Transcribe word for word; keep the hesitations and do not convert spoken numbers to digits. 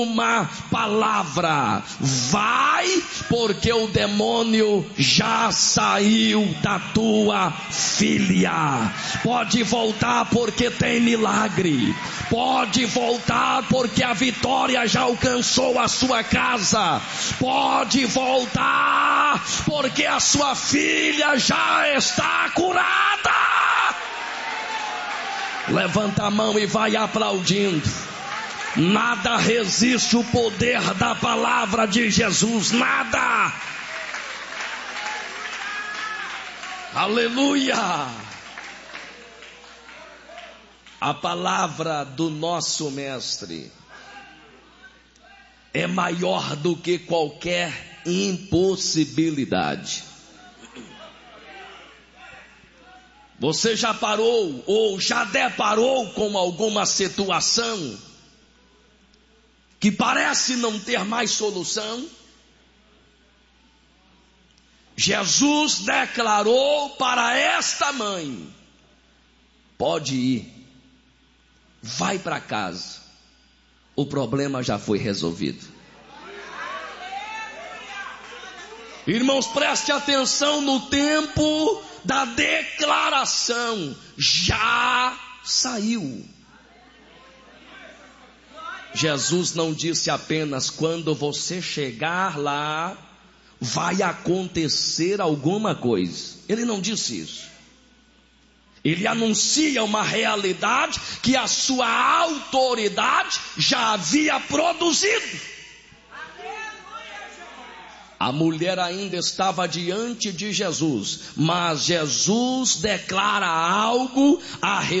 uma palavra: vai, porque o demônio já saiu da tua filha. Pode voltar porque tem milagre. Pode voltar porque a vitória já alcançou a sua casa. Pode voltar porque a sua filha já está curada. Levanta a mão e vai aplaudindo. Nada resiste o poder da palavra de Jesus, nada. Aleluia. A palavra do nosso mestre é maior do que qualquer impossibilidade. Você já parou ou já deparou com alguma situação que parece não ter mais solução? Jesus declarou para esta mãe: pode ir, vai para casa, o problema já foi resolvido. Irmãos, preste atenção no tempo da declaração: já saiu. Jesus não disse apenas: quando você chegar lá, vai acontecer alguma coisa. Ele não disse isso. Ele anuncia uma realidade que a sua autoridade já havia produzido. A mulher ainda estava diante de Jesus, mas Jesus declara algo a respeito